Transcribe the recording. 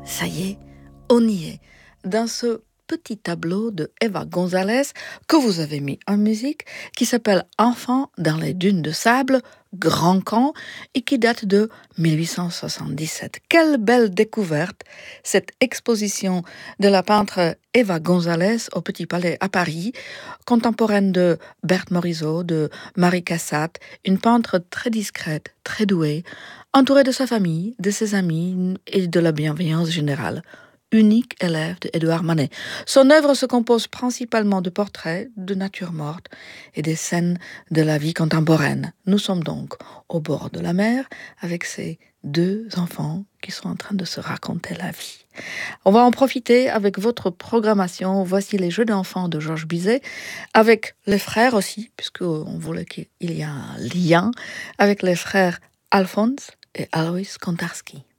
Ça y est, on y est. Dans ce petit tableau de Eva González que vous avez mis en musique, qui s'appelle Enfants dans les dunes de sable, Grand Camp, et qui date de 1877. Quelle belle découverte, cette exposition de la peintre Eva González au Petit Palais à Paris, contemporaine de Berthe Morisot, de Marie Cassatt, une peintre très discrète, très douée, entourée de sa famille, de ses amis et de la bienveillance générale. Unique élève d'Édouard Manet. Son œuvre se compose principalement de portraits de nature morte et des scènes de la vie contemporaine. Nous sommes donc au bord de la mer avec ces deux enfants qui sont en train de se raconter la vie. On va en profiter avec votre programmation. Voici les Jeux d'enfants de Georges Bizet, avec les frères aussi, puisqu'on voulait qu'il y ait un lien avec les frères Alphonse et Alois Kontarski.